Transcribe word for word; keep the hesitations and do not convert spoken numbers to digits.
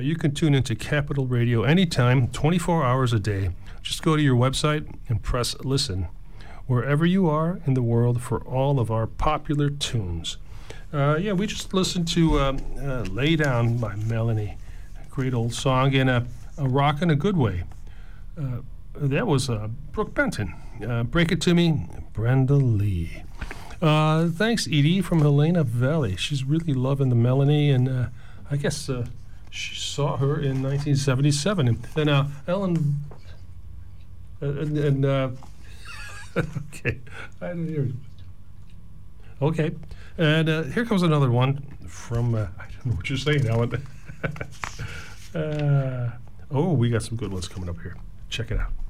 you can tune into Capital Radio anytime, twenty-four hours a day. Just go to your website and press listen, wherever you are in the world, for all of our popular tunes. Uh, yeah, we just listened to um, uh, Lay Down by Melanie. A great old song in a, a rock in a good way. Uh, that was uh, Brooke Benton. Uh, Break It To Me, Brenda Lee. Uh, thanks, Edie from Helena Valley. She's really loving the Melanie, and uh, I guess uh, she saw her in nineteen seventy-seven. And then uh, Ellen... Uh, and... and uh, okay, I didn't hear it. Okay, and uh, here comes another one from, uh, I don't know what you're saying, Ellen. uh, oh, we got some good ones coming up here. Check it out.